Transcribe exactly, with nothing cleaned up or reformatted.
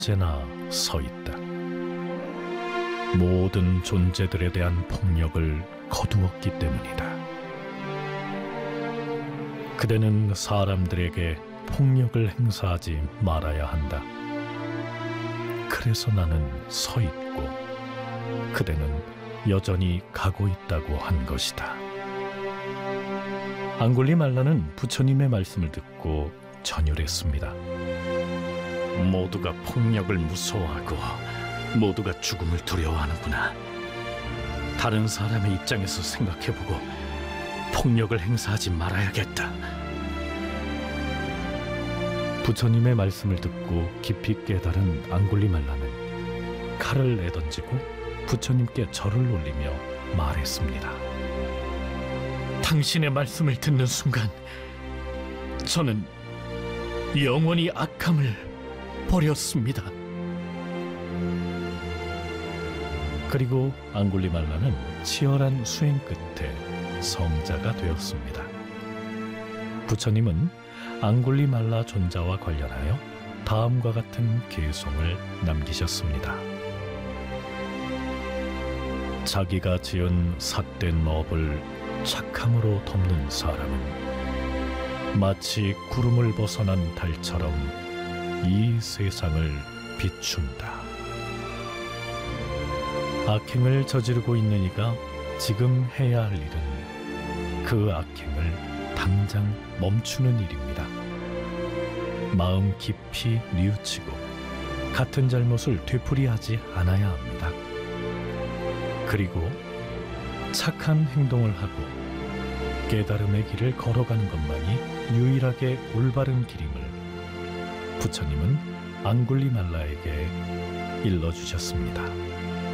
언제나 서 있다. 모든 존재들에 대한 폭력을 거두었기 때문이다. 그대는 사람들에게 폭력을 행사하지 말아야 한다. 그래서 나는 서 있고 그대는 여전히 가고 있다고 한 것이다. 앙굴리말라는 부처님의 말씀을 듣고 전율했습니다. 모두가 폭력을 무서워하고 모두가 죽음을 두려워하는구나. 다른 사람의 입장에서 생각해보고 폭력을 행사하지 말아야겠다. 부처님의 말씀을 듣고 깊이 깨달은 앙굴리말라는 칼을 내던지고 부처님께 절을 올리며 말했습니다. 당신의 말씀을 듣는 순간 저는 영원히 악함을 버렸습니다. 그리고 앙굴리말라는 치열한 수행 끝에 성자가 되었습니다. 부처님은 앙굴리말라 존자와 관련하여 다음과 같은 계송을 남기셨습니다. 자기가 지은 삿된 업을 착함으로 덮는 사람은 마치 구름을 벗어난 달처럼 이 세상을 비춘다. 악행을 저지르고 있는 이가 지금 해야 할 일은 그 악행을 당장 멈추는 일입니다. 마음 깊이 뉘우치고 같은 잘못을 되풀이하지 않아야 합니다. 그리고 착한 행동을 하고 깨달음의 길을 걸어가는 것만이 유일하게 올바른 길임을 부처님은 앙굴리말라에게 일러주셨습니다.